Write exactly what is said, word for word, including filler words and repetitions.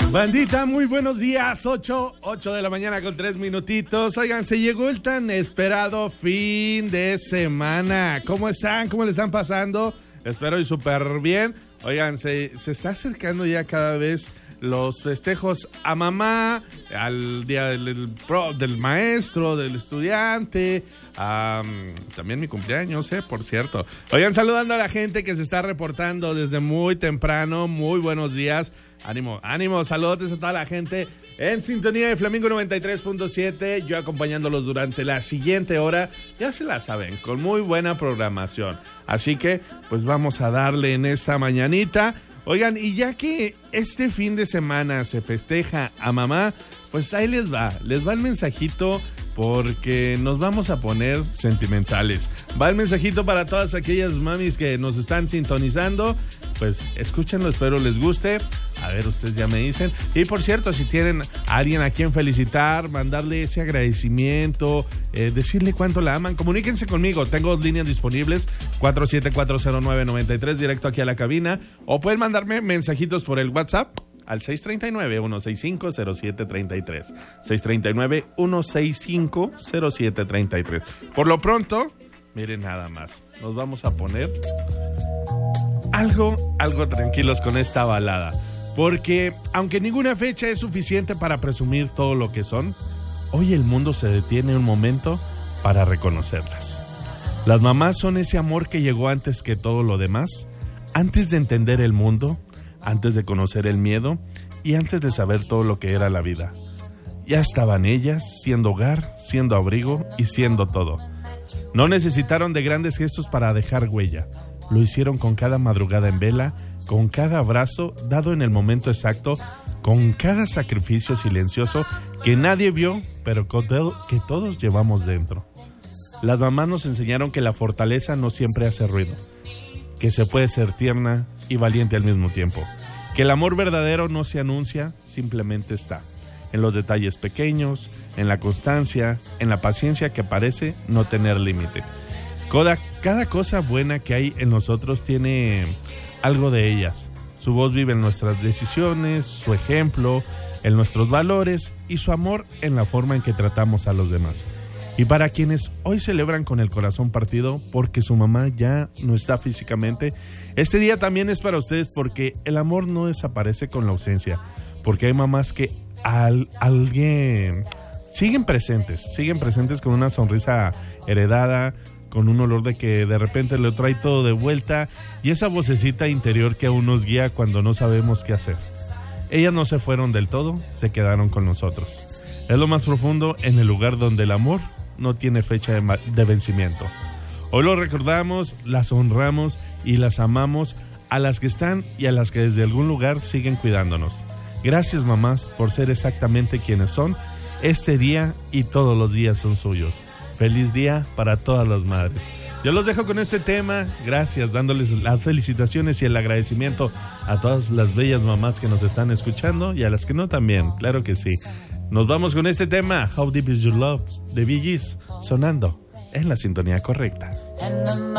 Bandita, muy buenos días. ocho, ocho de la mañana con tres minutitos. Oigan, se llegó el tan esperado fin de semana. ¿Cómo están? ¿Cómo le están pasando? Espero y súper bien. Oigan, se, se está acercando ya cada vez los festejos a mamá, al día del, del, pro, del maestro, del estudiante, um, también mi cumpleaños, eh, por cierto. Oigan, saludando a la gente que se está reportando desde muy temprano. Muy buenos días. Ánimo, ánimo, saludos a toda la gente en sintonía de Flamingo noventa y tres punto siete. Yo acompañándolos durante la siguiente hora. Ya se la saben, con muy buena programación. Así que, pues vamos a darle en esta mañanita. Oigan, y ya que este fin de semana se festeja a mamá, pues ahí les va, les va el mensajito porque nos vamos a poner sentimentales. Va el mensajito para todas aquellas mamis que nos están sintonizando, pues escúchenlo, espero les guste. A ver, ustedes ya me dicen. Y por cierto, si tienen a alguien a quien felicitar, mandarle ese agradecimiento, eh, decirle cuánto la aman, comuníquense conmigo. Tengo dos líneas disponibles, cuatro siete cuatro cero nueve nueve tres, directo aquí a la cabina. O pueden mandarme mensajitos por el WhatsApp al seis tres nueve, uno seis cinco, cero siete tres tres. seis tres nueve, uno seis cinco, cero siete tres tres. Por lo pronto, miren nada más. Nos vamos a poner algo, algo tranquilos con esta balada. Porque, aunque ninguna fecha es suficiente para presumir todo lo que son, hoy el mundo se detiene un momento para reconocerlas. Las mamás son ese amor que llegó antes que todo lo demás, antes de entender el mundo, antes de conocer el miedo y antes de saber todo lo que era la vida. Ya estaban ellas, siendo hogar, siendo abrigo y siendo todo. No necesitaron de grandes gestos para dejar huella. Lo hicieron con cada madrugada en vela, con cada abrazo dado en el momento exacto, con cada sacrificio silencioso que nadie vio, pero que todos llevamos dentro. Las mamás nos enseñaron que la fortaleza no siempre hace ruido, que se puede ser tierna y valiente al mismo tiempo, que el amor verdadero no se anuncia, simplemente está, en los detalles pequeños, en la constancia, en la paciencia que parece no tener límite. Cada, cada cosa buena que hay en nosotros tiene algo de ellas. Su voz vive en nuestras decisiones, su ejemplo, en nuestros valores y su amor en la forma en que tratamos a los demás. Y para quienes hoy celebran con el corazón partido porque su mamá ya no está físicamente, este día también es para ustedes porque el amor no desaparece con la ausencia. Porque hay mamás que al, alguien siguen presentes, siguen presentes con una sonrisa heredada, con un olor de que de repente le trae todo de vuelta y esa vocecita interior que aún nos guía cuando no sabemos qué hacer. Ellas no se fueron del todo, se quedaron con nosotros. Es lo más profundo en el lugar donde el amor no tiene fecha de, ma- de vencimiento. Hoy lo recordamos, las honramos y las amamos a las que están y a las que desde algún lugar siguen cuidándonos. Gracias, mamás, por ser exactamente quienes son. Este día y todos los días son suyos. Feliz día para todas las madres. Yo los dejo con este tema. Gracias, dándoles las felicitaciones y el agradecimiento a todas las bellas mamás que nos están escuchando y a las que no también, claro que sí. Nos vamos con este tema, How Deep Is Your Love, de Bee Gees, sonando en la sintonía correcta.